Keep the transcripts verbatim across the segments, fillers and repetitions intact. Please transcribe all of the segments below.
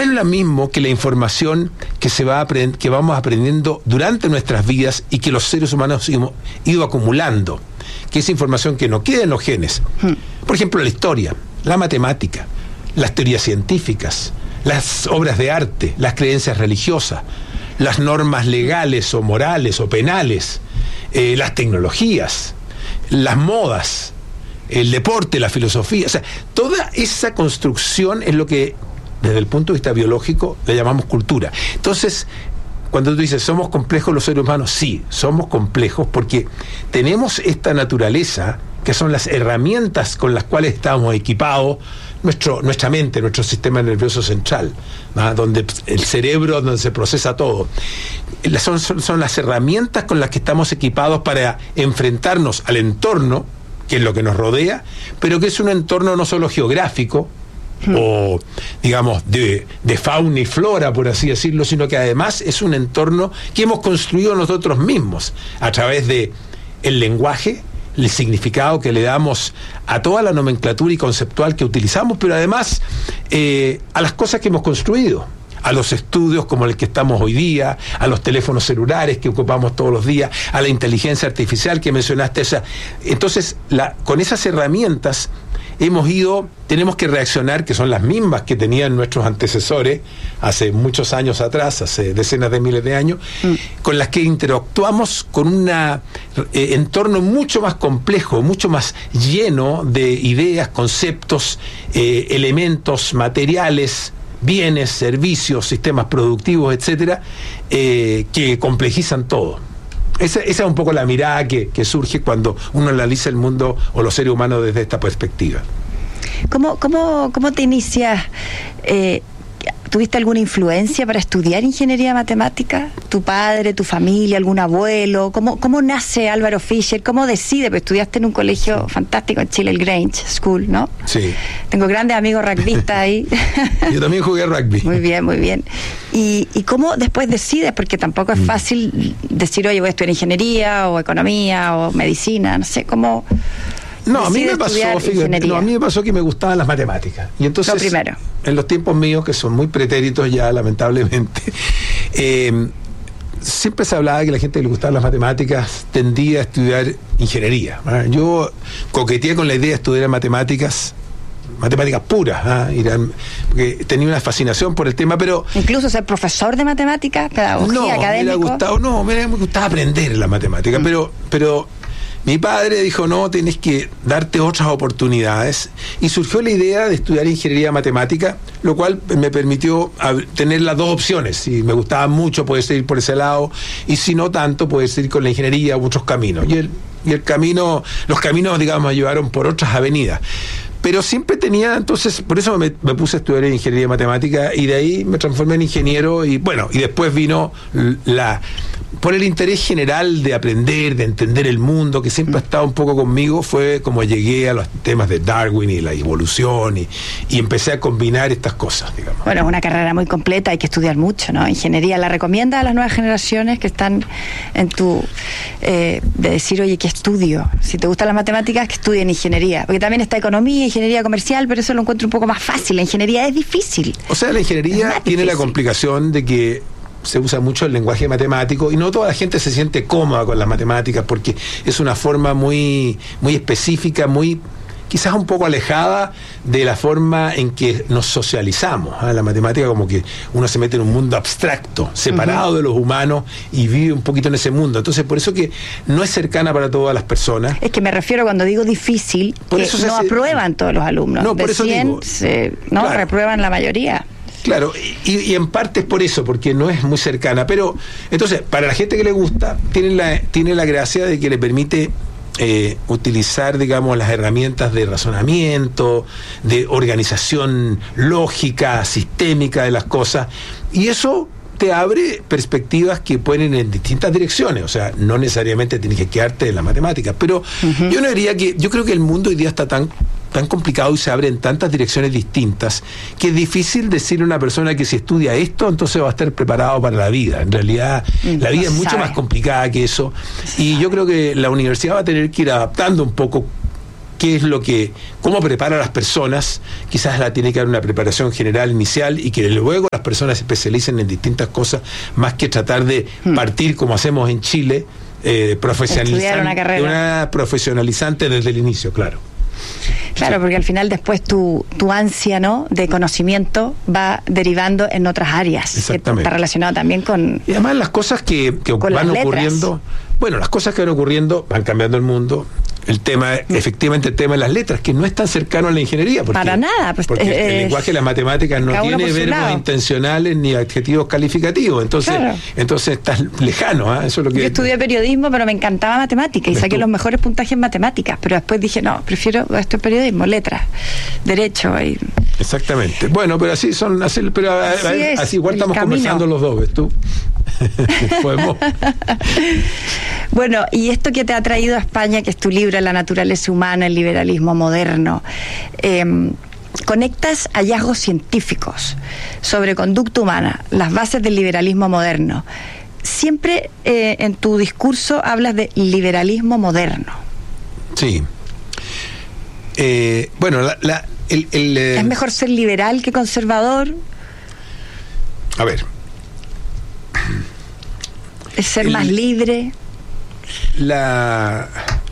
es lo mismo que la información que se va aprend- que vamos aprendiendo durante nuestras vidas y que los seres humanos hemos ido acumulando, que es información que no queda en los genes. Hmm. Por ejemplo, la historia, la matemática, las teorías científicas, las obras de arte, las creencias religiosas, las normas legales o morales o penales, eh, las tecnologías, las modas, el deporte, la filosofía, o sea, toda esa construcción es lo que, desde el punto de vista biológico, le llamamos cultura. Entonces, cuando tú dices, ¿somos complejos los seres humanos? Sí, somos complejos porque tenemos esta naturaleza, que son las herramientas con las cuales estamos equipados, nuestro, nuestra mente, nuestro sistema nervioso central, ¿no? Donde el cerebro, donde se procesa todo. Son, son, son las herramientas con las que estamos equipados para enfrentarnos al entorno, que es lo que nos rodea, pero que es un entorno no solo geográfico, hmm. o digamos de, de fauna y flora, por así decirlo, sino que además es un entorno que hemos construido nosotros mismos a través de el lenguaje, el significado que le damos a toda la nomenclatura y conceptual que utilizamos, pero además eh, a las cosas que hemos construido, a los estudios como el que estamos hoy día, a los teléfonos celulares que ocupamos todos los días, a la inteligencia artificial que mencionaste. Esa. Entonces, la, con esas herramientas hemos ido, tenemos que reaccionar, que son las mismas que tenían nuestros antecesores hace muchos años atrás, hace decenas de miles de años, mm. con las que interactuamos con un eh, entorno mucho más complejo, mucho más lleno de ideas, conceptos, eh, elementos materiales, bienes, servicios, sistemas productivos, etcétera, eh, que complejizan todo. Esa, esa es un poco la mirada que, que surge cuando uno analiza el mundo o los seres humanos desde esta perspectiva. ¿Cómo, cómo, cómo te inicias? Eh, ¿Tuviste alguna influencia para estudiar ingeniería matemática? ¿Tu padre, tu familia, algún abuelo? ¿Cómo, cómo nace Álvaro Fischer? ¿Cómo decide? Pues estudiaste en un colegio fantástico en Chile, el Grange School, ¿no? Sí. Tengo grandes amigos rugbyistas ahí. Yo también jugué rugby. Muy bien, muy bien. ¿Y, y cómo después decides? Porque tampoco es fácil decir, oye, voy a estudiar ingeniería o economía o medicina, no sé, ¿cómo... No, a mí me pasó, fíjate, no, a mí me pasó que me gustaban las matemáticas. Y entonces, lo primero. En los tiempos míos, que son muy pretéritos ya, lamentablemente, eh, siempre se hablaba que la gente que le gustaban las matemáticas tendía a estudiar ingeniería. ¿verdad? Yo coqueteé con la idea de estudiar matemáticas, matemáticas puras, ¿eh? Irán, porque tenía una fascinación por el tema, pero... Incluso ser profesor de matemáticas, pedagogía, no, académico. Me gustado, no, me gustaba aprender la matemática, mm. pero... pero mi padre dijo, no, tienes que darte otras oportunidades, y surgió la idea de estudiar ingeniería matemática, lo cual me permitió tener las dos opciones. Si me gustaba mucho, poder seguir por ese lado, y si no tanto, poder seguir con la ingeniería u otros caminos. Y el, y el camino, los caminos, digamos, me llevaron por otras avenidas. Pero siempre tenía, entonces, por eso me, me puse a estudiar en ingeniería matemática, y de ahí me transformé en ingeniero, y bueno, y después vino la... por el interés general de aprender, de entender el mundo, que siempre ha estado un poco conmigo, fue como llegué a los temas de Darwin y la evolución, y, y empecé a combinar estas cosas, digamos. Bueno, es una carrera muy completa, hay que estudiar mucho, ¿no? Ingeniería, ¿la recomienda a las nuevas generaciones que están en tu... Eh, de decir, oye, ¿qué estudio? Si te gustan las matemáticas, que estudien ingeniería. Porque también está economía, ingeniería comercial, pero eso lo encuentro un poco más fácil. La ingeniería es difícil. O sea, la ingeniería tiene la complicación de que se usa mucho el lenguaje matemático y no toda la gente se siente cómoda con las matemáticas porque es una forma muy, muy específica, muy quizás un poco alejada de la forma en que nos socializamos. ¿eh? La matemática como que uno se mete en un mundo abstracto, separado uh-huh. de los humanos y vive un poquito en ese mundo. Entonces, por eso que no es cercana para todas las personas. Es que me refiero cuando digo difícil, por que eso no hace... aprueban todos los alumnos. No, por de eso cien, digo. Se, no, claro. reprueban la mayoría. Claro, y, y en parte es por eso, porque no es muy cercana. Pero, entonces, para la gente que le gusta, tiene la, tiene la gracia de que le permite eh, utilizar, digamos, las herramientas de razonamiento, de organización lógica, sistémica de las cosas, y eso te abre perspectivas que pueden ir en distintas direcciones. O sea, no necesariamente tienes que quedarte en la matemática, pero uh-huh. yo no diría que, yo creo que el mundo hoy día está tan tan complicado y se abre en tantas direcciones distintas que es difícil decirle a una persona que si estudia esto entonces va a estar preparado para la vida. En realidad mm, la vida no es mucho sabe. más complicada que eso, y yo creo que la universidad va a tener que ir adaptando un poco qué es lo que, cómo prepara a las personas. Quizás la tiene que dar una preparación general inicial y que luego las personas se especialicen en distintas cosas, más que tratar de hmm. partir como hacemos en Chile, eh, profesionalizar una carrera. Una profesionalizante desde el inicio, claro. Claro, sí. Porque al final después tu, tu ansia, ¿no?, de conocimiento va derivando en otras áreas. Exactamente. Está relacionado también con... Y además las cosas que, que van ocurriendo, bueno, las cosas que van ocurriendo van cambiando el mundo. El tema, mm. efectivamente, el tema de las letras, que no es tan cercano a la ingeniería. Porque, Para nada. Pues, porque eh, el lenguaje de las matemáticas no tiene verbos lado. intencionales ni adjetivos calificativos. Entonces, claro. entonces está lejano. ¿eh? Eso es lo que Yo estudié periodismo, pero me encantaba matemáticas y saqué tú? los mejores puntajes en matemáticas. Pero después dije, no, prefiero esto es periodismo, letras, derecho. Y... Exactamente. Bueno, pero así son. Así, pero así, a, a, es, así igual estamos camino. conversando los dos, ¿ves tú? Podemos. Bueno, y esto que te ha traído a España, que es tu libro La naturaleza humana, el liberalismo moderno, eh, conectas hallazgos científicos sobre conducta humana, las bases del liberalismo moderno. Siempre eh, en tu discurso hablas de liberalismo moderno. Sí. Eh, bueno, la, la, el, el, eh... ¿Es mejor ser liberal que conservador? A ver. ¿Es ser el, más libre? La,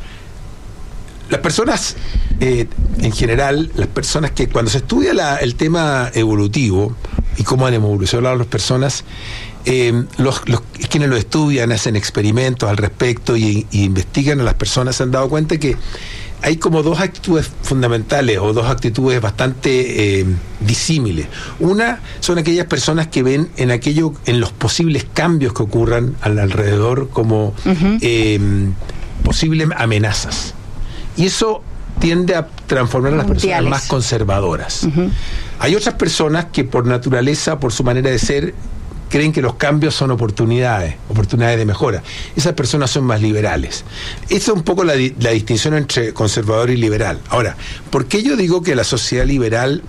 las personas, eh, en general, las personas que cuando se estudia la, el tema evolutivo y cómo han evolucionado las personas, eh, los, los quienes lo estudian, hacen experimentos al respecto y, y investigan a las personas, se han dado cuenta que hay como dos actitudes fundamentales o dos actitudes bastante eh, disímiles. Una son aquellas personas que ven en aquello, en los posibles cambios que ocurran al alrededor como uh-huh. eh, posibles amenazas. Y eso tiende a transformar a las Mundiales. personas más conservadoras. Uh-huh. Hay otras personas que por naturaleza, por su manera de ser, creen que los cambios son oportunidades, oportunidades de mejora. Esas personas son más liberales. Esa es un poco la, la distinción entre conservador y liberal. Ahora, ¿por qué yo digo que la sociedad liberal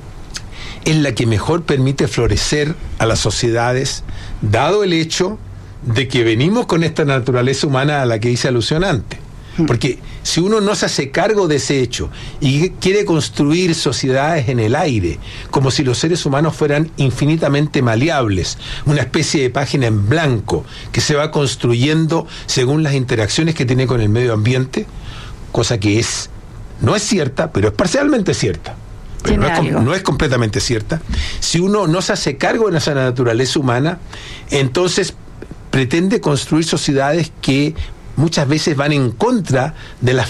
es la que mejor permite florecer a las sociedades, dado el hecho de que venimos con esta naturaleza humana a la que hice alusión antes? Porque si uno no se hace cargo de ese hecho y quiere construir sociedades en el aire, como si los seres humanos fueran infinitamente maleables, una especie de página en blanco que se va construyendo según las interacciones que tiene con el medio ambiente, cosa que es no es cierta, pero es parcialmente cierta. Pero no es, no es completamente cierta. Si uno no se hace cargo de esa naturaleza humana, entonces pretende construir sociedades que muchas veces van en contra de la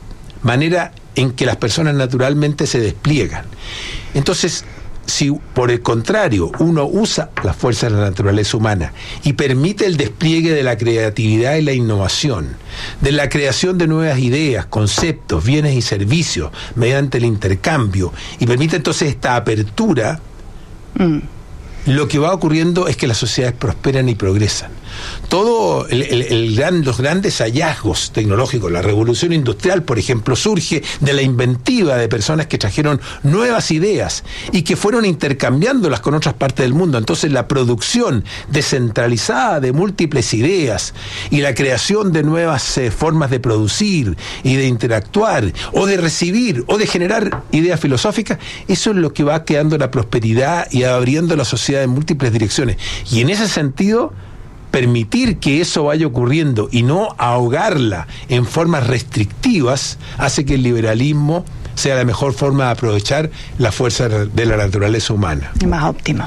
manera en que las personas naturalmente se despliegan. Entonces, si por el contrario uno usa las fuerzas de la naturaleza humana y permite el despliegue de la creatividad y la innovación, de la creación de nuevas ideas, conceptos, bienes y servicios mediante el intercambio, y permite entonces esta apertura, mm. lo que va ocurriendo es que las sociedades prosperan y progresan. Todo el, el, el gran, los grandes hallazgos tecnológicos, la revolución industrial, por ejemplo, surge de la inventiva de personas que trajeron nuevas ideas y que fueron intercambiándolas con otras partes del mundo. Entonces la producción descentralizada de múltiples ideas y la creación de nuevas eh, formas de producir y de interactuar o de recibir o de generar ideas filosóficas, eso es lo que va creando la prosperidad y abriendo la sociedad en múltiples direcciones. Y en ese sentido, permitir que eso vaya ocurriendo y no ahogarla en formas restrictivas hace que el liberalismo sea la mejor forma de aprovechar la fuerza de la naturaleza humana. Más óptimo.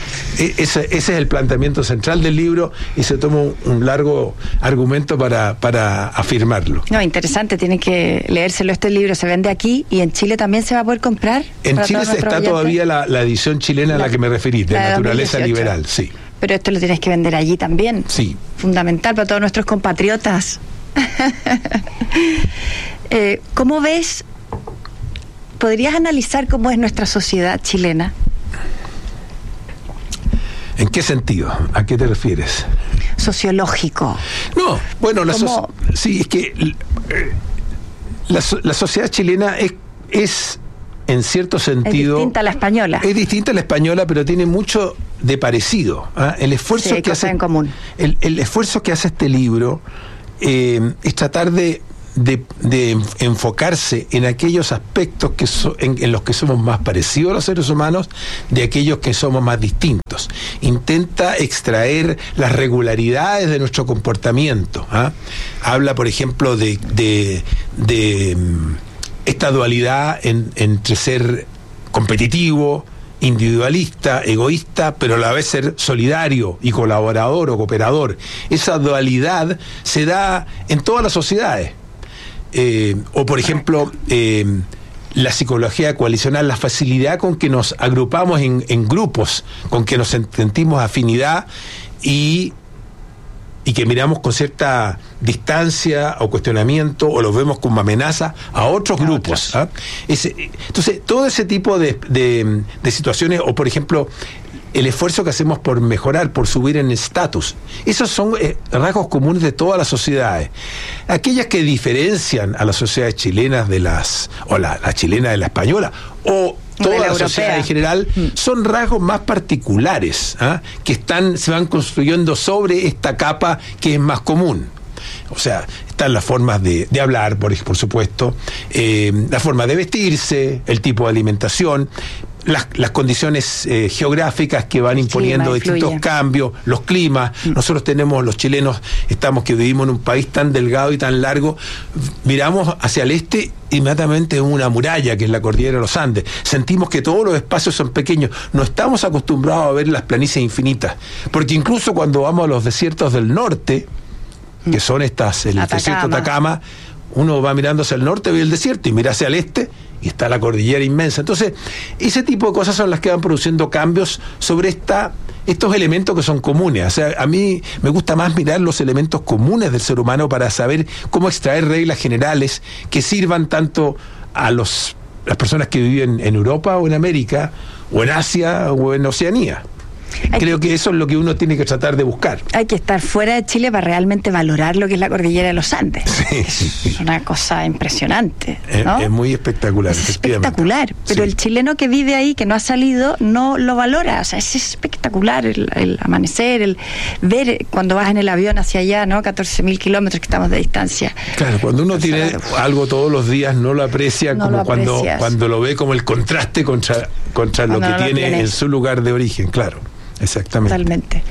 E- ese, ese es el planteamiento central del libro y se toma un, un largo argumento para, para afirmarlo. No, interesante, tienen que leérselo. Este libro se vende aquí y en Chile también se va a poder comprar. En Chile está oyentes? todavía la, la edición chilena la, a la que me referí, de naturaleza liberal, sí. Pero esto lo tienes que vender allí también. Sí. Fundamental para todos nuestros compatriotas. eh, ¿Cómo ves? ¿Podrías analizar cómo es nuestra sociedad chilena? ¿En qué sentido? ¿A qué te refieres? Sociológico. No, bueno, la so- sí, es que eh, la, la sociedad chilena es, es en cierto sentido... Es distinta a la española. Es distinta a la española, pero tiene mucho de parecido. ¿eh? El esfuerzo sí, que hace en común. El, el esfuerzo que hace este libro eh, es tratar de, de, de enfocarse en aquellos aspectos que so, en, en los que somos más parecidos a los seres humanos de aquellos que somos más distintos. Intenta extraer las regularidades de nuestro comportamiento. ¿Ah? Habla, por ejemplo, de, de, de esta dualidad en, entre ser competitivo, individualista, egoísta, pero a la vez ser solidario y colaborador o cooperador. Esa dualidad se da en todas las sociedades. Eh, o, por ejemplo, eh, la psicología coalicional, la facilidad con que nos agrupamos en, en grupos, con que nos sentimos afinidad y y que miramos con cierta distancia o cuestionamiento o los vemos como amenaza a otros a grupos. ¿Ah? Ese, entonces, todo ese tipo de, de, de situaciones, o por ejemplo, el esfuerzo que hacemos por mejorar, por subir en estatus, esos son eh, rasgos comunes de todas las sociedades. Aquellas que diferencian a las sociedades chilenas de las, o la, la chilena de la española, o toda la, la sociedad en general, mm. son rasgos más particulares, ¿ah? que están, se van construyendo sobre esta capa que es más común. O sea, están las formas de, de hablar, por, por supuesto, eh, la forma de vestirse, el tipo de alimentación, las, las condiciones eh, geográficas que van imponiendo clima, distintos cambios, los climas. Mm. Nosotros tenemos, los chilenos, estamos que vivimos en un país tan delgado y tan largo, miramos hacia el este, inmediatamente una muralla que es la cordillera de los Andes. Sentimos que todos los espacios son pequeños. No estamos acostumbrados a ver las planicies infinitas, porque incluso cuando vamos a los desiertos del norte, que son estas, el Atacama. desierto de Atacama, uno va mirando hacia el norte, ve el desierto, y mira hacia el este, y está la cordillera inmensa. Entonces, ese tipo de cosas son las que van produciendo cambios sobre esta, estos elementos que son comunes. O sea, a mí me gusta más mirar los elementos comunes del ser humano para saber cómo extraer reglas generales que sirvan tanto a los, las personas que viven en Europa o en América, o en Asia o en Oceanía. Hay Creo que eso es lo que uno tiene que tratar de buscar. Hay que estar fuera de Chile para realmente valorar lo que es la cordillera de los Andes. Sí, sí, sí. Es una cosa impresionante, ¿no? Es, es muy espectacular. Es espectacular, pero sí. El chileno que vive ahí, que no ha salido, no lo valora. O sea, es espectacular el, el amanecer, el ver cuando vas en el avión hacia allá, ¿no? catorce mil kilómetros que estamos de distancia. Claro, cuando uno tiene algo, algo todos los días, no lo aprecia no como lo cuando, cuando lo ve como el contraste contra, contra lo que no tiene lo en su lugar de origen, claro. Exactamente. Totalmente.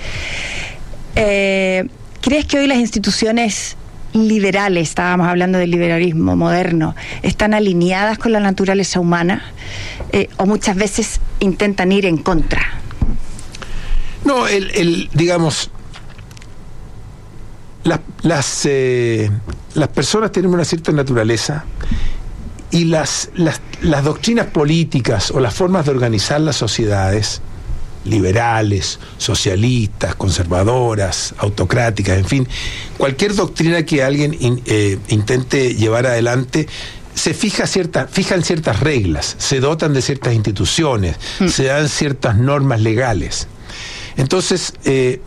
Eh, ¿Crees que hoy las instituciones liberales, estábamos hablando del liberalismo moderno, están alineadas con la naturaleza humana eh, o muchas veces intentan ir en contra? No, el, el digamos, las las, eh, las personas tienen una cierta naturaleza y las, las, las doctrinas políticas o las formas de organizar las sociedades liberales, socialistas, conservadoras, autocráticas, en fin, cualquier doctrina que alguien in, eh, intente llevar adelante se fija cierta, fijan ciertas reglas, se dotan de ciertas instituciones, mm. se dan ciertas normas legales. Entonces, eh,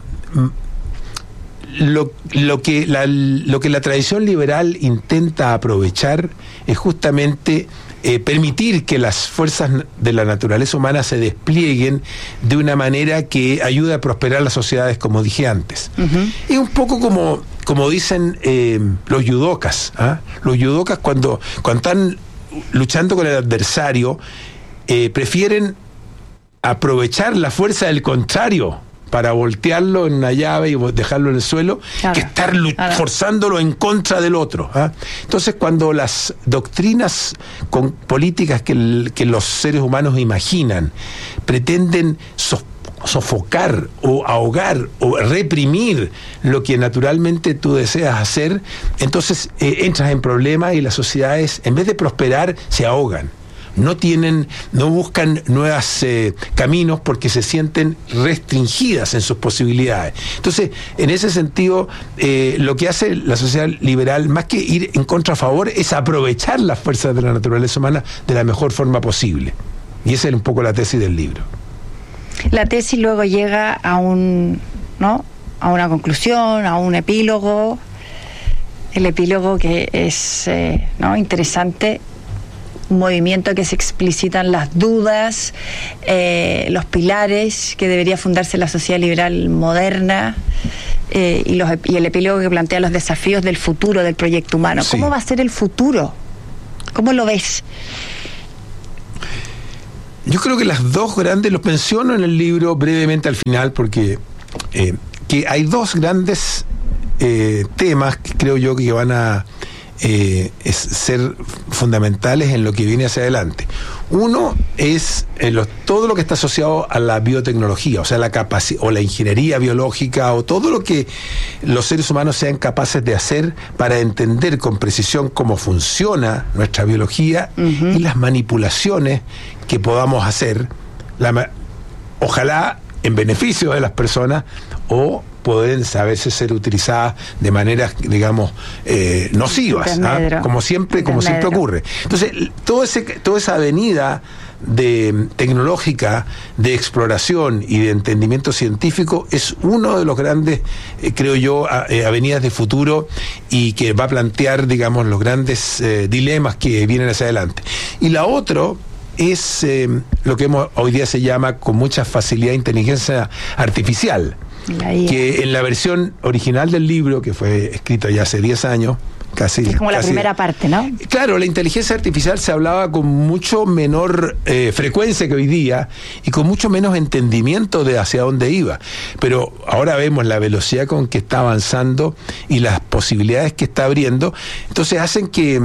lo, lo, que la, lo que la tradición liberal intenta aprovechar es justamente Eh, permitir que las fuerzas de la naturaleza humana se desplieguen de una manera que ayude a prosperar las sociedades, como dije antes. Uh-huh. Es un poco como, como dicen eh, los yudokas. ¿Ah? Los yudokas cuando, cuando están luchando con el adversario, eh, prefieren aprovechar la fuerza del contrario para voltearlo en una llave y dejarlo en el suelo, claro, que estar claro. forzándolo en contra del otro. ¿Ah? Entonces, cuando las doctrinas con políticas que, el, que los seres humanos imaginan pretenden so, sofocar o ahogar o reprimir lo que naturalmente tú deseas hacer, entonces eh, entras en problemas y las sociedades, en vez de prosperar, se ahogan. No tienen, no buscan nuevos eh, caminos porque se sienten restringidas en sus posibilidades. Entonces, en ese sentido, eh, lo que hace la sociedad liberal, más que ir en contra a favor, es aprovechar las fuerzas de la naturaleza humana de la mejor forma posible. Y esa es un poco la tesis del libro. La tesis luego llega a un, ¿no? a una conclusión, a un epílogo. El epílogo que es eh, ¿no? interesante. un movimiento que se explicitan las dudas, eh, los pilares que debería fundarse la sociedad liberal moderna, eh, y, los, y el epílogo que plantea los desafíos del futuro del proyecto humano. Sí. ¿Cómo va a ser el futuro? ¿Cómo lo ves? Yo creo que las dos grandes, los menciono en el libro brevemente al final, porque eh, que hay dos grandes eh, temas que creo yo que van a eh, es ser fundamentales en lo que viene hacia adelante. Uno es eh, lo, todo lo que está asociado a la biotecnología, o sea, la capaci- o la ingeniería biológica, o todo lo que los seres humanos sean capaces de hacer para entender con precisión cómo funciona nuestra biología, uh-huh, y las manipulaciones que podamos hacer, la, ojalá en beneficio de las personas, o pueden a veces ser utilizadas de maneras, digamos, eh, nocivas, ¿ah? como siempre, como siempre ocurre. Entonces, todo ese, toda esa avenida de tecnológica, de exploración y de entendimiento científico es uno de los grandes, eh, creo yo, a, eh, avenidas de futuro, y que va a plantear, digamos, los grandes eh, dilemas que vienen hacia adelante. Y la otra es eh, lo que hemos, hoy día se llama con mucha facilidad inteligencia artificial, que en la versión original del libro, que fue escrito ya hace diez años, casi... Es como casi, la primera parte, ¿no? Claro, la inteligencia artificial se hablaba con mucho menor eh, frecuencia que hoy día, y con mucho menos entendimiento de hacia dónde iba. Pero ahora vemos la velocidad con que está avanzando y las posibilidades que está abriendo, entonces hacen que...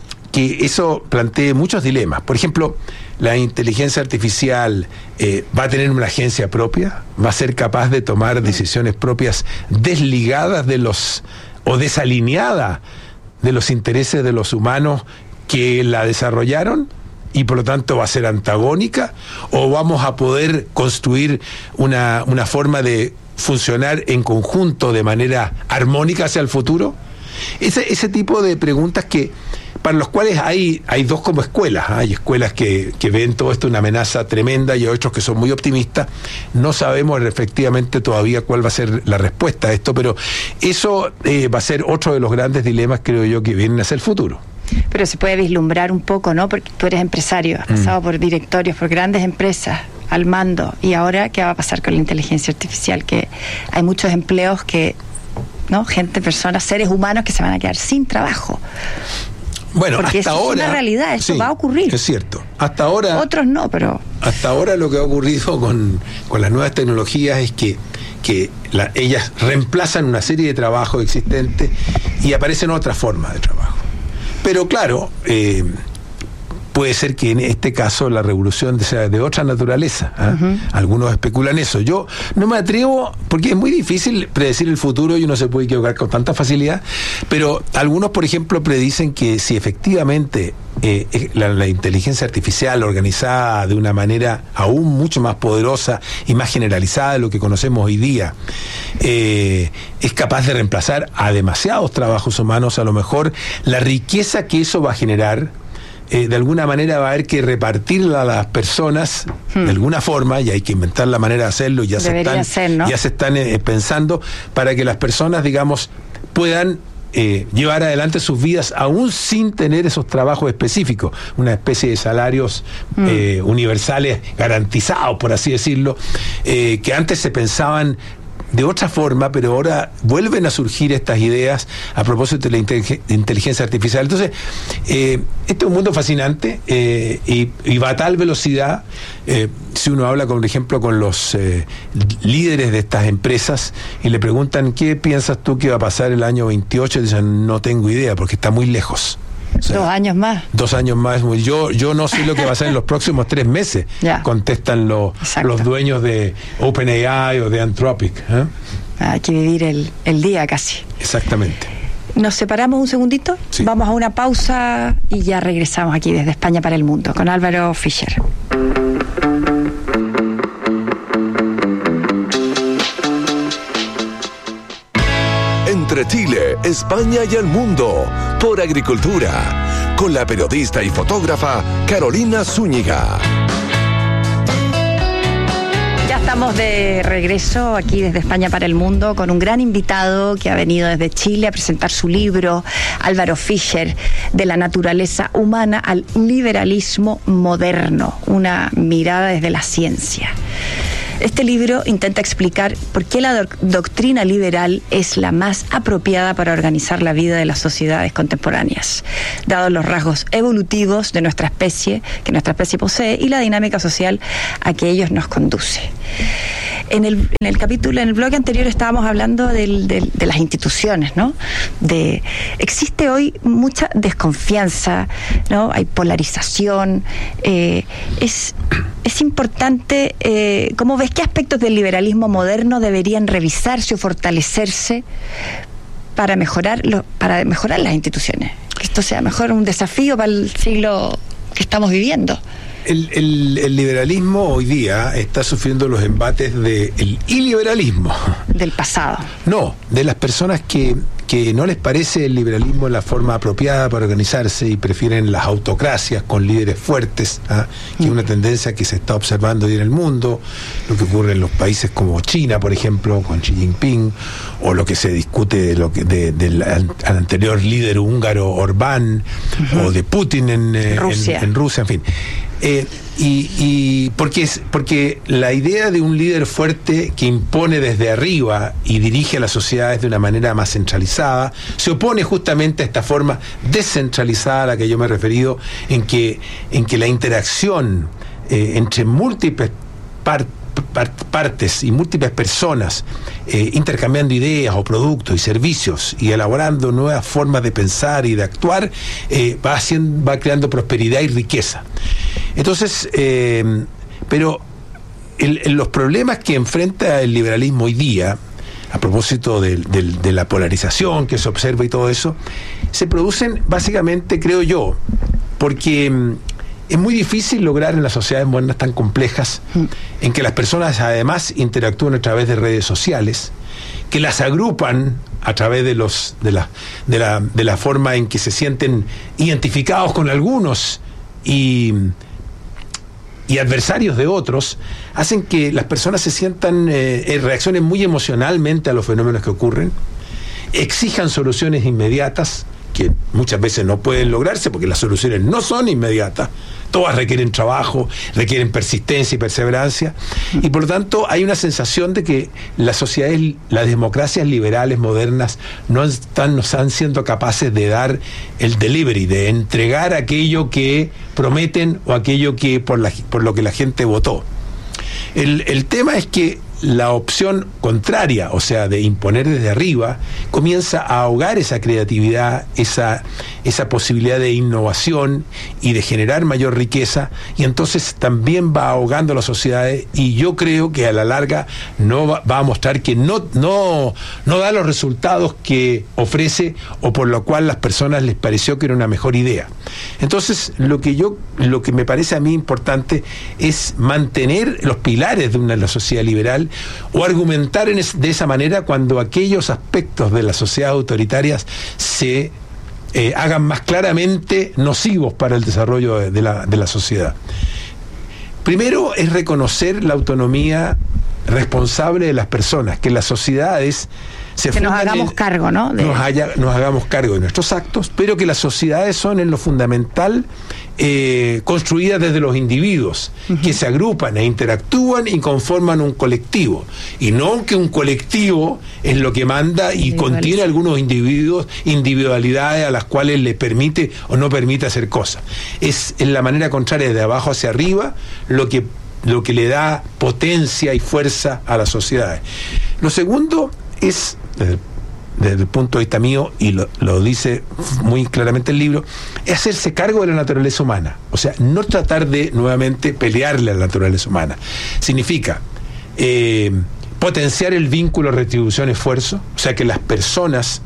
que eso plantee muchos dilemas. Por ejemplo, la inteligencia artificial eh, va a tener una agencia propia, va a ser capaz de tomar decisiones propias desligadas de los, o desalineadas de los intereses de los humanos que la desarrollaron, y por lo tanto va a ser antagónica, o vamos a poder construir una, una forma de funcionar en conjunto de manera armónica hacia el futuro. Ese, ese tipo de preguntas que para los cuales hay, hay dos como escuelas. Hay escuelas que, que ven todo esto una amenaza tremenda, y otros que son muy optimistas. No sabemos efectivamente todavía cuál va a ser la respuesta a esto, pero eso eh, va a ser otro de los grandes dilemas, creo yo, que vienen hacia el futuro. Pero se puede vislumbrar un poco, ¿no? Porque tú eres empresario, has pasado mm. por directorios, por grandes empresas al mando, y ahora, ¿qué va a pasar con la inteligencia artificial? Que hay muchos empleos que, ¿no? Gente, personas, seres humanos que se van a quedar sin trabajo. Bueno, porque hasta eso ahora, es una realidad, eso sí, va a ocurrir. Es cierto. Hasta ahora. Otros no, pero. Hasta ahora lo que ha ocurrido con, con las nuevas tecnologías es que, que la, ellas reemplazan una serie de trabajos existentes y aparecen otras formas de trabajo. Pero claro, eh, puede ser que en este caso la revolución sea de otra naturaleza, ¿eh? Uh-huh. Algunos especulan eso. Yo no me atrevo, porque es muy difícil predecir el futuro y uno se puede equivocar con tanta facilidad, pero algunos, por ejemplo, predicen que si efectivamente eh, la, la inteligencia artificial organizada de una manera aún mucho más poderosa y más generalizada de lo que conocemos hoy día, eh, es capaz de reemplazar a demasiados trabajos humanos, a lo mejor la riqueza que eso va a generar, Eh, de alguna manera va a haber que repartirla a las personas hmm. de alguna forma, y hay que inventar la manera de hacerlo, y ya Debería se están, ser, ¿no? ya se están eh, pensando para que las personas, digamos, puedan eh, llevar adelante sus vidas aún sin tener esos trabajos específicos, una especie de salarios hmm. eh, universales garantizados, por así decirlo, eh, que antes se pensaban de otra forma, pero ahora vuelven a surgir estas ideas a propósito de la inteligencia artificial. Entonces, eh, este es un mundo fascinante eh, y, y va a tal velocidad. Eh, si uno habla, por ejemplo, con los eh, líderes de estas empresas y le preguntan ¿qué piensas tú que va a pasar el año veintiocho? Dicen, no tengo idea, porque está muy lejos. O sea, dos años más. Dos años más. Yo, yo no sé lo que va a pasar en los próximos tres meses, ya. contestan lo, los dueños de OpenAI o de Anthropic. ¿eh? Hay que vivir el, el día casi. Exactamente. Nos separamos un segundito, sí. Vamos a una pausa y ya regresamos aquí desde España para el Mundo con Álvaro Fischer. Entre Chile, España y el mundo, por Agricultura, con la periodista y fotógrafa Carolina Zúñiga. Ya estamos Estamos de regreso aquí desde España para el Mundo con un gran invitado que ha venido desde Chile a presentar su libro, Álvaro Fischer, De la naturaleza humana al liberalismo moderno, una mirada desde la ciencia. Este libro intenta explicar por qué la doc- doctrina liberal es la más apropiada para organizar la vida de las sociedades contemporáneas, dados los rasgos evolutivos de nuestra especie, que nuestra especie posee, y la dinámica social a que ellos nos conduce. En el, en el capítulo, en el bloque anterior estábamos hablando del, del, de las instituciones, ¿no? De, existe hoy mucha desconfianza, ¿no? Hay polarización. Eh, es, es importante, eh, ¿cómo ves qué aspectos del liberalismo moderno deberían revisarse o fortalecerse para mejorar, lo, para mejorar las instituciones? Que esto sea mejor un desafío para el siglo que estamos viviendo. El, el, el liberalismo hoy día está sufriendo los embates del iliberalismo. Del pasado. No, de las personas que, que no les parece el liberalismo la forma apropiada para organizarse y prefieren las autocracias con líderes fuertes, ¿ah? que es una tendencia que se está observando hoy en el mundo, lo que ocurre en los países como China, por ejemplo, con Xi Jinping, o lo que se discute de lo que, de, del al anterior líder húngaro Orbán, uh-huh. o de Putin en, eh, Rusia. en, en Rusia, en fin. Eh, y, y porque es porque la idea de un líder fuerte que impone desde arriba y dirige a las sociedades de una manera más centralizada se opone justamente a esta forma descentralizada a la que yo me he referido, en que en que la interacción eh, entre múltiples partes partes y múltiples personas eh, intercambiando ideas o productos y servicios y elaborando nuevas formas de pensar y de actuar, eh, va haciendo, va creando prosperidad y riqueza. Entonces, eh, pero el, el, los problemas que enfrenta el liberalismo hoy día, a propósito de, de, de la polarización que se observa y todo eso, se producen básicamente, creo yo, porque es muy difícil lograr en las sociedades modernas tan complejas, en que las personas además interactúan a través de redes sociales, que las agrupan a través de los de la de la de la forma en que se sienten identificados con algunos y y adversarios de otros, hacen que las personas se sientan eh, reaccionen muy emocionalmente a los fenómenos que ocurren, exijan soluciones inmediatas que muchas veces no pueden lograrse porque las soluciones no son inmediatas. Todas requieren trabajo, requieren persistencia y perseverancia, y por lo tanto hay una sensación de que las sociedades, las democracias liberales modernas no están, no están siendo capaces de dar el delivery, de entregar aquello que prometen o aquello que por, la, por lo que la gente votó. El, el tema es que la opción contraria, o sea, de imponer desde arriba, comienza a ahogar esa creatividad, esa, esa posibilidad de innovación y de generar mayor riqueza, y entonces también va ahogando las sociedades, y yo creo que a la larga no va, va a mostrar que no, no, no da los resultados que ofrece, o por lo cual las personas les pareció que era una mejor idea. Entonces, lo que yo, lo que me parece a mí importante es mantener los pilares de una de la sociedad liberal, o argumentar en es, de esa manera cuando aquellos aspectos de las sociedades autoritarias se eh, hagan más claramente nocivos para el desarrollo de, de, la, de la sociedad. Primero es reconocer la autonomía responsable de las personas, que las sociedades se que nos hagamos en, cargo, ¿no? De... Nos, haya, nos hagamos cargo de nuestros actos, pero que las sociedades son en lo fundamental eh, construidas desde los individuos, uh-huh. que se agrupan e interactúan y conforman un colectivo, y no que un colectivo es lo que manda y contiene algunos individuos, individualidades a las cuales le permite o no permite hacer cosas. Es en la manera contraria, de abajo hacia arriba, lo que lo que le da potencia y fuerza a las sociedades. Lo segundo es, desde, desde el punto de vista mío, y lo, lo dice muy claramente el libro, es hacerse cargo de la naturaleza humana. O sea, no tratar de nuevamente pelearle a la naturaleza humana. Significa eh, potenciar el vínculo retribución-esfuerzo, o sea, que las personas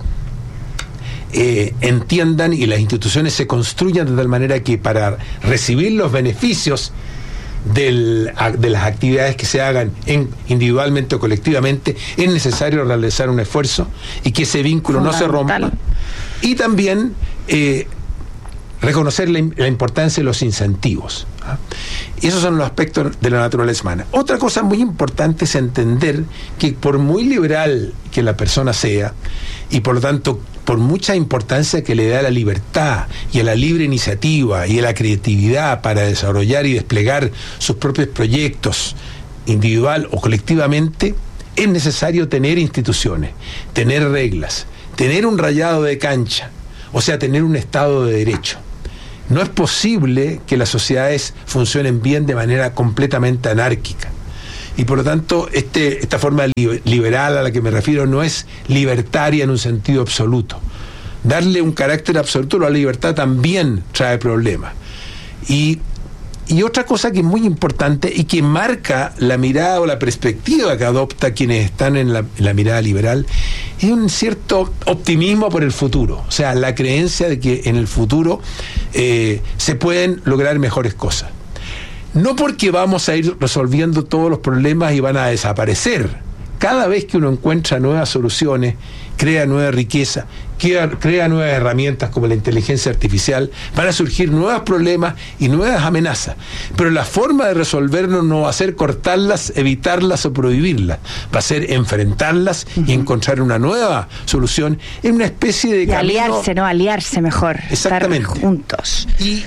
eh, entiendan y las instituciones se construyan de tal manera que para recibir los beneficios Del, de las actividades que se hagan en, individualmente o colectivamente, es necesario realizar un esfuerzo y que ese vínculo no se rompa. Y también eh, reconocer la, la importancia de los incentivos. ¿Ah? Y esos son los aspectos de la naturaleza humana. Otra cosa muy importante es entender que por muy liberal que la persona sea, y por lo tanto por mucha importancia que le da a la libertad y a la libre iniciativa y a la creatividad para desarrollar y desplegar sus propios proyectos individual o colectivamente, es necesario tener instituciones, tener reglas, tener un rayado de cancha, o sea, tener un Estado de Derecho. No es posible que las sociedades funcionen bien de manera completamente anárquica. Y por lo tanto, este, esta forma liberal a la que me refiero no es libertaria en un sentido absoluto. Darle un carácter absoluto a la libertad también trae problemas. Y, y otra cosa que es muy importante y que marca la mirada o la perspectiva que adopta quienes están en la, en la mirada liberal es un cierto optimismo por el futuro. O sea, la creencia de que en el futuro eh, se pueden lograr mejores cosas. No porque vamos a ir resolviendo todos los problemas y van a desaparecer. Cada vez que uno encuentra nuevas soluciones, crea nueva riqueza, crea, crea nuevas herramientas como la inteligencia artificial, van a surgir nuevos problemas y nuevas amenazas. Pero la forma de resolvernos no va a ser cortarlas, evitarlas o prohibirlas. Va a ser enfrentarlas uh-huh. y encontrar una nueva solución en una especie de y camino... aliarse, ¿no? Aliarse mejor. Exactamente. Estar juntos. Y...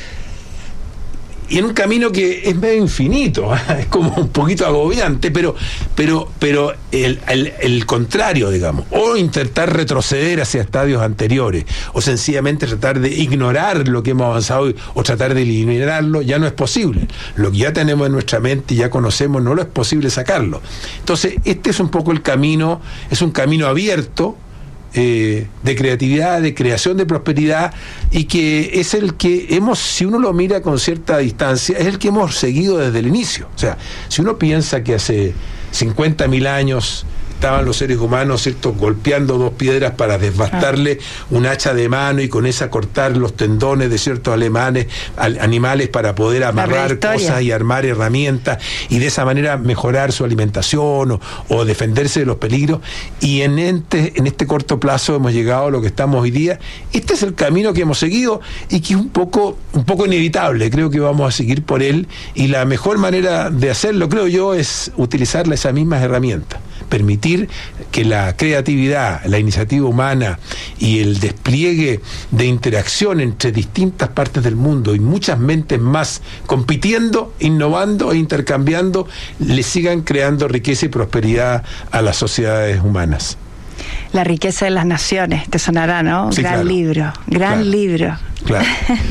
Y en un camino que es medio infinito, ¿eh? Es como un poquito agobiante, pero pero pero el, el, el contrario, digamos, o intentar retroceder hacia estadios anteriores, o sencillamente tratar de ignorar lo que hemos avanzado o tratar de eliminarlo, ya no es posible. Lo que ya tenemos en nuestra mente y ya conocemos, no lo es posible sacarlo. Entonces, este es un poco el camino, es un camino abierto, Eh, de creatividad, de creación de prosperidad, y que es el que hemos, si uno lo mira con cierta distancia, es el que hemos seguido desde el inicio. O sea, si uno piensa que hace cincuenta mil años estaban los seres humanos, ¿cierto?, golpeando dos piedras para desbastarle un hacha de mano y con esa cortar los tendones de ciertos alemanes, al, animales para poder amarrar cosas y armar herramientas y de esa manera mejorar su alimentación o, o defenderse de los peligros. Y en este, en este corto plazo hemos llegado a lo que estamos hoy día. Este es el camino que hemos seguido y que es un poco, un poco inevitable. Creo que vamos a seguir por él, y la mejor manera de hacerlo, creo yo, es utilizar esas mismas herramientas. Permitir que la creatividad, la iniciativa humana y el despliegue de interacción entre distintas partes del mundo y muchas mentes más compitiendo, innovando e intercambiando, le sigan creando riqueza y prosperidad a las sociedades humanas. La riqueza de las naciones, te sonará, ¿no? Sí, gran claro. libro, gran Claro. libro. Claro.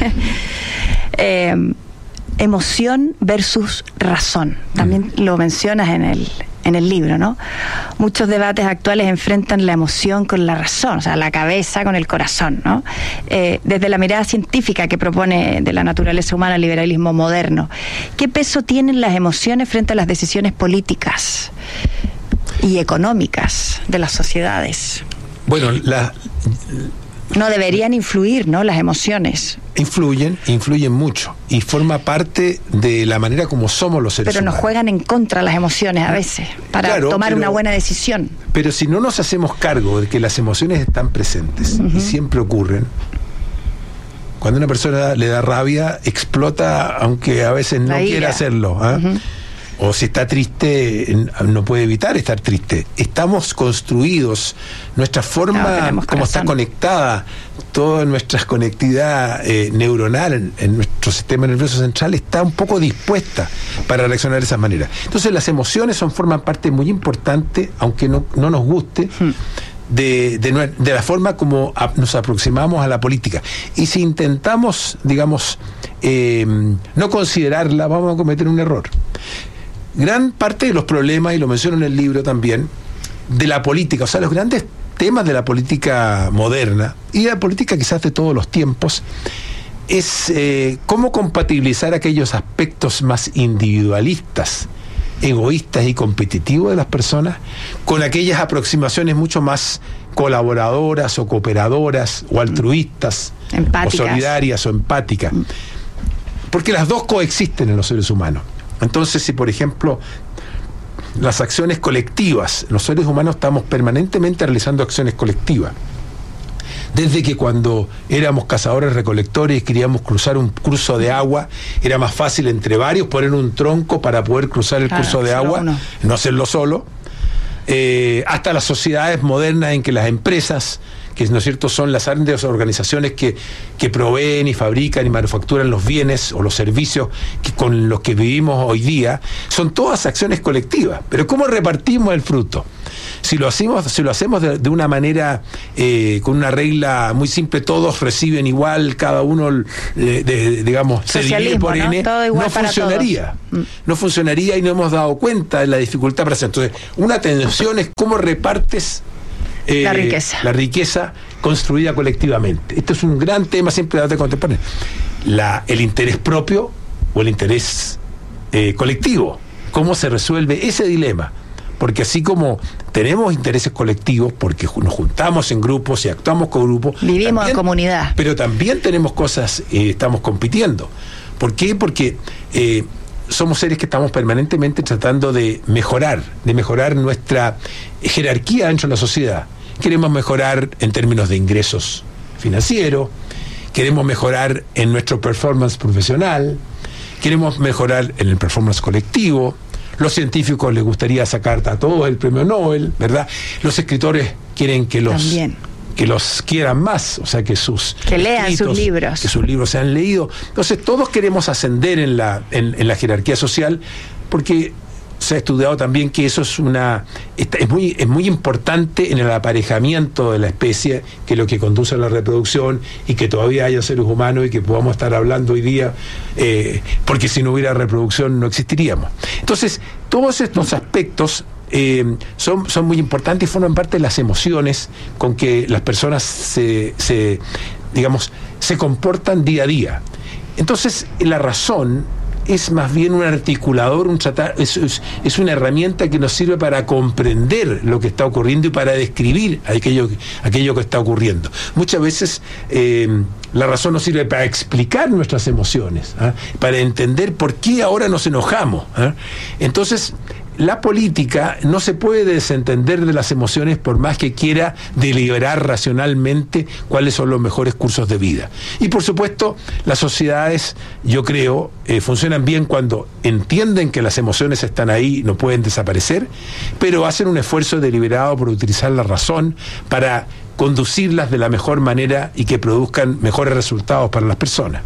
eh, emoción versus razón. También mm. lo mencionas en el en el libro, ¿no? Muchos debates actuales enfrentan la emoción con la razón, o sea, la cabeza con el corazón, ¿no? Eh, desde la mirada científica que propone de la naturaleza humana el liberalismo moderno, ¿qué peso tienen las emociones frente a las decisiones políticas y económicas de las sociedades? Bueno, la... No deberían influir, ¿no?, las emociones. Influyen, influyen mucho, y forma parte de la manera como somos los seres humanos. Pero nos juegan en contra las emociones a veces, para claro, tomar pero, una buena decisión. Pero si no nos hacemos cargo de que las emociones están presentes uh-huh. y siempre ocurren, cuando una persona le da rabia, explota, aunque a veces no quiera hacerlo, ¿eh? Uh-huh. O si está triste, no puede evitar estar triste. Estamos construidos, nuestra forma, no, como está conectada, toda nuestra conectividad eh, neuronal en, en nuestro sistema nervioso central está un poco dispuesta para reaccionar de esa manera. Entonces las emociones son forman parte muy importante, aunque no, no nos guste, hmm. De, de, de la forma como a, nos aproximamos a la política. Y si intentamos, digamos, eh, no considerarla, vamos a cometer un error. Gran parte de los problemas, y lo menciono en el libro también, de la política, o sea, los grandes temas de la política moderna y de la política quizás de todos los tiempos, es eh, cómo compatibilizar aquellos aspectos más individualistas, egoístas y competitivos de las personas con aquellas aproximaciones mucho más colaboradoras o cooperadoras o altruistas, empáticas. O solidarias o empáticas, porque las dos coexisten en los seres humanos. Entonces, si por ejemplo las acciones colectivas, los seres humanos estamos permanentemente realizando acciones colectivas, Desde que cuando éramos cazadores recolectores y queríamos cruzar un curso de agua, era más fácil entre varios poner un tronco para poder cruzar el claro, curso de agua, uno. no hacerlo solo. Eh, hasta las sociedades modernas en que las empresas, que no es cierto, son las grandes organizaciones que, que proveen y fabrican y manufacturan los bienes o los servicios que, con los que vivimos hoy día, son todas acciones colectivas. Pero ¿cómo repartimos el fruto? Si lo hacemos, si lo hacemos de, de una manera, eh, con una regla muy simple, todos reciben igual, cada uno, de, de, digamos, se divide por ¿no? N, no funcionaría. Todos. No funcionaría y no hemos dado cuenta de la dificultad para hacer. Entonces, una tensión es cómo repartes eh, la riqueza. La riqueza construida colectivamente. Esto es un gran tema siempre de debate contemporáneo. La, el interés propio o el interés eh, colectivo. ¿Cómo se resuelve ese dilema? Porque así como tenemos intereses colectivos, porque nos juntamos en grupos y actuamos con grupos, vivimos también, en comunidad. Pero también tenemos cosas, eh, estamos compitiendo. ¿Por qué? Porque eh, somos seres que estamos permanentemente tratando de mejorar, de mejorar nuestra jerarquía dentro de la sociedad. Queremos mejorar en términos de ingresos financieros, queremos mejorar en nuestro performance profesional, queremos mejorar en el performance colectivo. Los científicos les gustaría sacar a todos el premio Nobel, ¿verdad? Los escritores quieren que los También. que los quieran más, o sea, que sus que lean sus libros, que sus libros sean leídos. Entonces, todos queremos ascender en la en, en la jerarquía social, porque se ha estudiado también que eso es una es muy es muy importante en el aparejamiento de la especie, que es lo que conduce a la reproducción, y que todavía haya seres humanos y que podamos estar hablando hoy día, eh, porque si no hubiera reproducción no existiríamos. Entonces, todos estos aspectos eh, son, son muy importantes y forman parte de las emociones con que las personas se, se digamos se comportan día a día. Entonces, la razón es más bien un articulador, un tratar, es, es, es una herramienta que nos sirve para comprender lo que está ocurriendo y para describir aquello, aquello que está ocurriendo. Muchas veces eh, la razón nos sirve para explicar nuestras emociones, ¿eh? Para entender por qué ahora nos enojamos, ¿eh? Entonces, la política no se puede desentender de las emociones por más que quiera deliberar racionalmente cuáles son los mejores cursos de vida. Y por supuesto, las sociedades, yo creo, eh, funcionan bien cuando entienden que las emociones están ahí, no pueden desaparecer, pero hacen un esfuerzo deliberado por utilizar la razón para conducirlas de la mejor manera y que produzcan mejores resultados para las personas.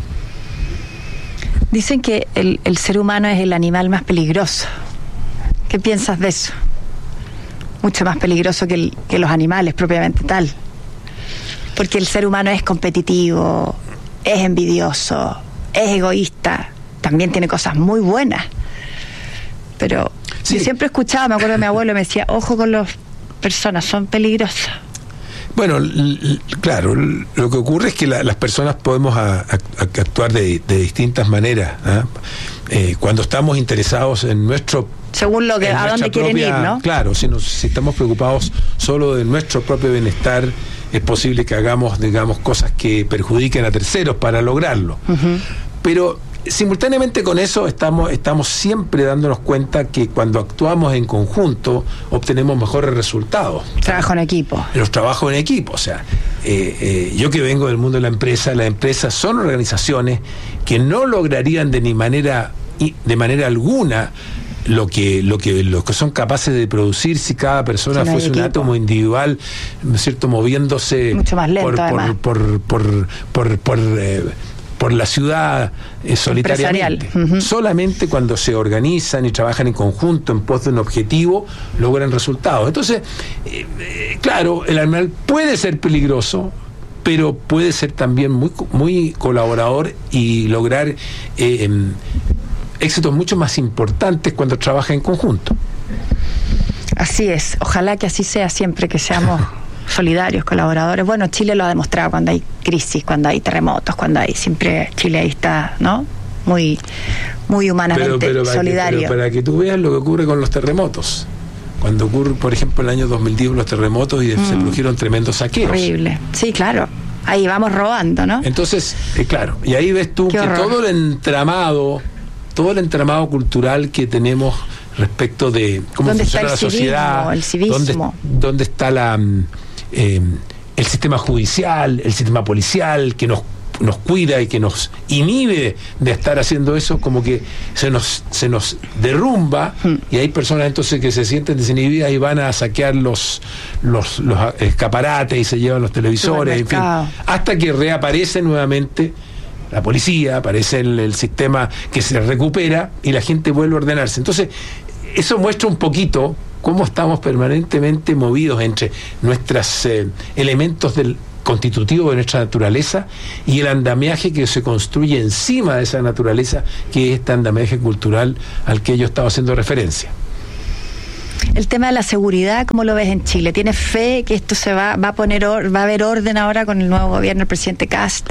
Dicen que el, el ser humano es el animal más peligroso. ¿Qué piensas de eso? Mucho más peligroso que, el, que los animales propiamente tal. Porque el ser humano es competitivo, es envidioso, es egoísta, también tiene cosas muy buenas. Pero sí. Yo siempre escuchaba, me acuerdo de mi abuelo, me decía, ojo con las personas, son peligrosas. Bueno, l- l- claro, l- lo que ocurre es que la, las personas podemos a, a, a actuar de, de distintas maneras, ¿eh? Eh, cuando estamos interesados en nuestro... Según lo que, a dónde quieren propia, ir, ¿no? Claro, si, nos, si estamos preocupados solo de nuestro propio bienestar, es posible que hagamos, digamos, cosas que perjudiquen a terceros para lograrlo. Uh-huh. Pero simultáneamente con eso estamos, estamos siempre dándonos cuenta que cuando actuamos en conjunto obtenemos mejores resultados. Trabajo en equipo. Los trabajos en equipo, o sea, eh, eh, yo que vengo del mundo de la empresa, las empresas son organizaciones que no lograrían de ni manera, de manera alguna lo que lo que lo que son capaces de producir si cada persona sí, no fuese un átomo individual, ¿no es cierto?, moviéndose mucho más lento, por además. por por por por, por, eh, por la ciudad eh, solitariamente. Uh-huh. Solamente cuando se organizan y trabajan en conjunto en pos de un objetivo logran resultados. Entonces, eh, eh, claro, el animal puede ser peligroso, pero puede ser también muy muy colaborador y lograr eh, eh, éxitos mucho más importantes cuando trabaja en conjunto. Así es, ojalá que así sea siempre, que seamos solidarios, colaboradores. Bueno, Chile lo ha demostrado cuando hay crisis, cuando hay terremotos, cuando hay, siempre Chile ahí está, ¿no? Muy, muy humanamente pero, pero solidario. Que, pero para que tú veas lo que ocurre con los terremotos. Cuando ocurre, por ejemplo, el año dos mil diez los terremotos y mm. se produjeron tremendos saqueos. Horrible, sí, claro. Ahí vamos robando, ¿no? Entonces, eh, claro, y ahí ves tú Qué que horror. todo el entramado todo el entramado cultural que tenemos respecto de cómo funciona la sociedad, el civismo? Dónde, dónde está la, eh, el sistema judicial, el sistema policial, que nos nos cuida y que nos inhibe de estar haciendo eso, como que se nos se nos derrumba, mm. y hay personas entonces que se sienten desinhibidas y van a saquear los los, los escaparates y se llevan los televisores, en fin, hasta que reaparece nuevamente la policía, aparece el, el sistema que se recupera y la gente vuelve a ordenarse. Entonces, eso muestra un poquito cómo estamos permanentemente movidos entre nuestros eh, elementos del constitutivo de nuestra naturaleza y el andamiaje que se construye encima de esa naturaleza, que es este andamiaje cultural al que yo estaba haciendo referencia. El tema de la seguridad, ¿cómo lo ves en Chile? ¿Tienes fe que esto se va, va a poner, or, va a haber orden ahora con el nuevo gobierno, el presidente Kast?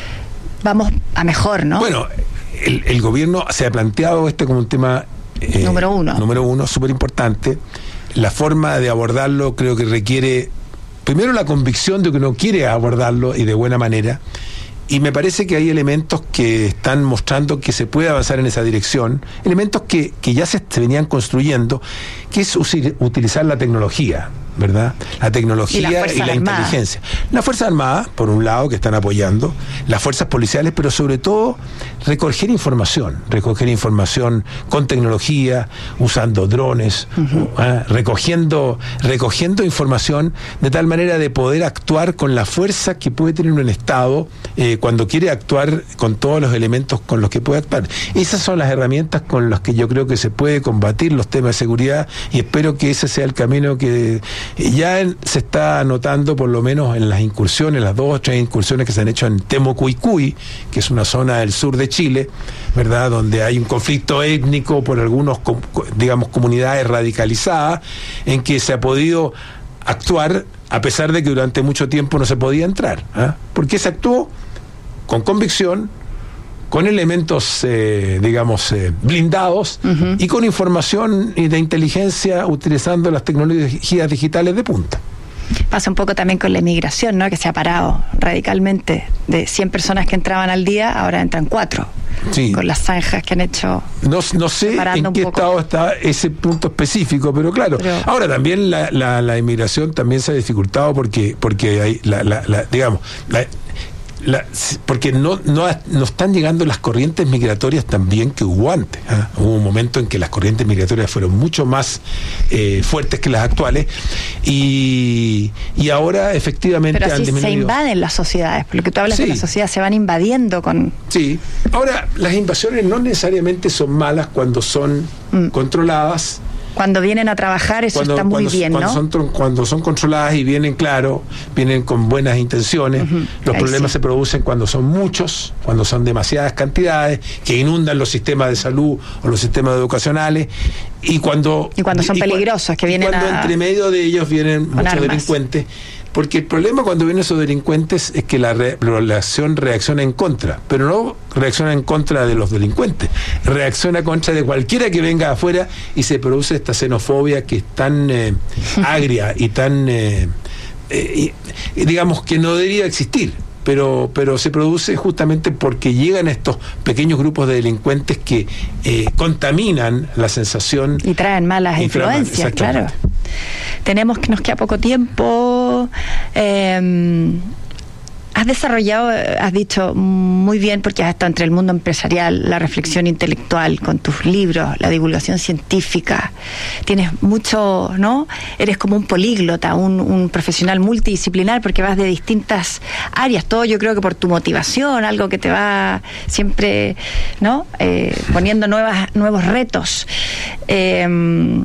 Vamos a mejor, ¿no? Bueno, el, el gobierno se ha planteado esto como un tema eh, número uno, número uno, súper importante. La forma de abordarlo creo que requiere primero la convicción de que uno quiere abordarlo y de buena manera, y me parece que hay elementos que están mostrando que se puede avanzar en esa dirección, elementos que, que ya se, se venían construyendo, que es usil, utilizar la tecnología, ¿verdad? La tecnología y la, y la inteligencia. Las Fuerzas Armadas, por un lado, que están apoyando, las fuerzas policiales, pero sobre todo recoger información, recoger información con tecnología, usando drones, uh-huh. ¿eh? recogiendo, recogiendo información de tal manera de poder actuar con la fuerza que puede tener un Estado eh, cuando quiere actuar con todos los elementos con los que puede actuar. Esas son las herramientas con las que yo creo que se puede combatir los temas de seguridad, y espero que ese sea el camino que ya se está notando, por lo menos en las incursiones, las dos o tres incursiones que se han hecho en Temucuicui, que es una zona del sur de Chile, ¿verdad?, donde hay un conflicto étnico por algunos, digamos, comunidades radicalizadas, en que se ha podido actuar a pesar de que durante mucho tiempo no se podía entrar, ¿eh? Porque se actuó con convicción, con elementos, eh, digamos, eh, blindados, uh-huh. y con información de inteligencia utilizando las tecnologías digitales de punta. Pasa un poco también con la inmigración, ¿no?, que se ha parado radicalmente. De cien personas que entraban al día, ahora entran cuatro. Sí. Con las zanjas que han hecho. No, no sé en qué estado está ese punto específico, pero claro. Pero, ahora también la, la, la inmigración también se ha dificultado porque, porque hay, la, la, la, digamos, la, La, porque no, no, no están llegando las corrientes migratorias tan bien que hubo antes, ¿eh? Hubo un momento en que las corrientes migratorias fueron mucho más eh, fuertes que las actuales, y, y ahora efectivamente pero así han disminuido. Se invaden las sociedades, por lo que tú hablas, sí. De las sociedades se van invadiendo con... Sí, ahora las invasiones no necesariamente son malas cuando son mm. controladas. Cuando vienen a trabajar, eso cuando, está muy cuando, bien, cuando ¿no? Son, cuando son controladas y vienen, claro, vienen con buenas intenciones. Uh-huh. Los Ahí problemas sí. se producen cuando son muchos, cuando son demasiadas cantidades, que inundan los sistemas de salud o los sistemas educacionales, y cuando... Y cuando son y peligrosos, que vienen y cuando a... entre medio de ellos vienen muchos armas. Delincuentes. Porque el problema cuando vienen esos delincuentes es que la re- población reacciona en contra, pero no reacciona en contra de los delincuentes, reacciona contra de cualquiera que venga afuera, y se produce esta xenofobia que es tan eh, agria y tan, eh, eh, y, digamos, que no debería existir. Pero, pero se produce justamente porque llegan estos pequeños grupos de delincuentes que eh, contaminan la sensación. Y traen malas y influencias, claro. Tenemos que nos queda poco tiempo. Eh, has desarrollado, has dicho muy bien, porque has estado entre el mundo empresarial, la reflexión intelectual, con tus libros, la divulgación científica. Tienes mucho, ¿no? Eres como un políglota, un, un profesional multidisciplinar, porque vas de distintas áreas. Todo, yo creo que por tu motivación, algo que te va siempre, ¿no? Eh, poniendo nuevas, nuevos retos. Eh,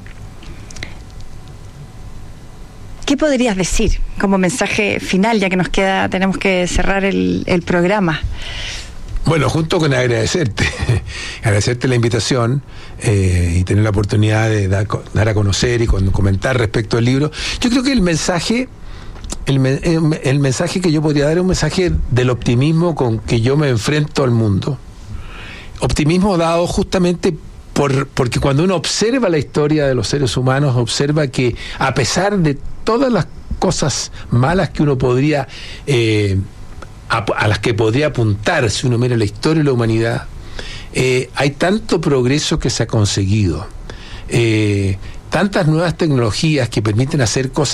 ¿Qué podrías decir como mensaje final, ya que nos queda, tenemos que cerrar el, el programa? Bueno, junto con agradecerte, agradecerte la invitación eh, y tener la oportunidad de dar, dar a conocer y con, comentar respecto al libro, yo creo que el mensaje, el, el mensaje que yo podría dar es un mensaje del optimismo con que yo me enfrento al mundo. Optimismo dado justamente por, porque cuando uno observa la historia de los seres humanos, observa que a pesar de todas las cosas malas que uno podría, eh, a, a las que podría apuntar si uno mira la historia de la humanidad, eh, hay tanto progreso que se ha conseguido, eh, tantas nuevas tecnologías que permiten hacer cosas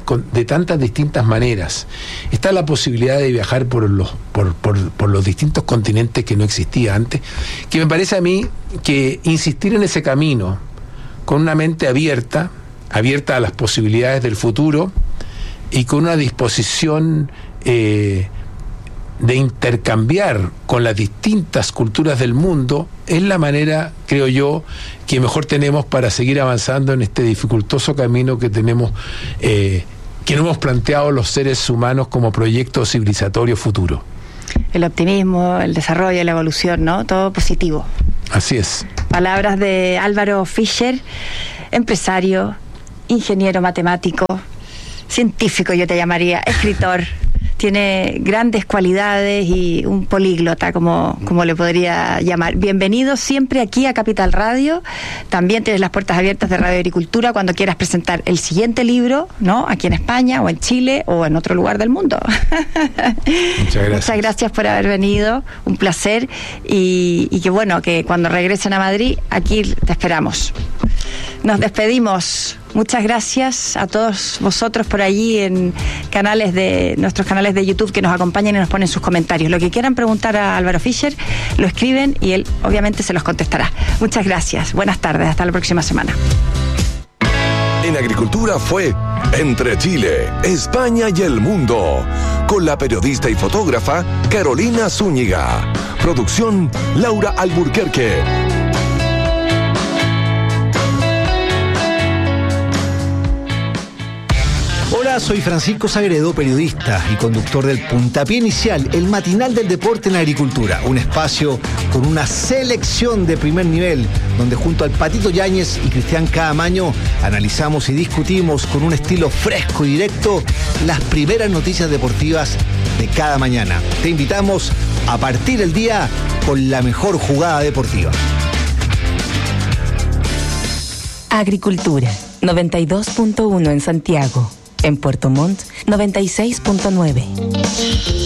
con, de tantas distintas maneras. Está la posibilidad de viajar por los, por, por, por los distintos continentes que no existía antes, que me parece a mí que insistir en ese camino con una mente abierta, abierta a las posibilidades del futuro y con una disposición eh, de intercambiar con las distintas culturas del mundo, es la manera, creo yo, que mejor tenemos para seguir avanzando en este dificultoso camino que tenemos, eh, que nos hemos planteado los seres humanos como proyecto civilizatorio futuro. El optimismo, el desarrollo, la evolución, ¿no? Todo positivo. Así es. Palabras de Álvaro Fischer, empresario, ingeniero matemático, científico yo te llamaría, escritor. Tiene grandes cualidades y un políglota, como, como le podría llamar. Bienvenido siempre aquí a Capital Radio. También tienes las puertas abiertas de Radio Agricultura cuando quieras presentar el siguiente libro, ¿no? Aquí en España o en Chile o en otro lugar del mundo. Muchas gracias. Muchas gracias por haber venido. Un placer. Y, y que bueno, que cuando regresen a Madrid, aquí te esperamos. Nos despedimos. Muchas gracias a todos vosotros por allí en canales de nuestros canales de YouTube que nos acompañan y nos ponen sus comentarios. Lo que quieran preguntar a Álvaro Fischer, lo escriben y él obviamente se los contestará. Muchas gracias. Buenas tardes. Hasta la próxima semana. En Agricultura fue Entre Chile, España y el Mundo, con la periodista y fotógrafa Carolina Zúñiga. Producción Laura Alburquerque. Hola, soy Francisco Sagredo, periodista y conductor del Puntapié Inicial, el matinal del deporte en agricultura. Un espacio con una selección de primer nivel, donde junto al Patito Yáñez y Cristian Caamaño analizamos y discutimos con un estilo fresco y directo las primeras noticias deportivas de cada mañana. Te invitamos a partir el día con la mejor jugada deportiva. Agricultura, noventa y dos punto uno en Santiago. En Puerto Montt, noventa y seis punto nueve.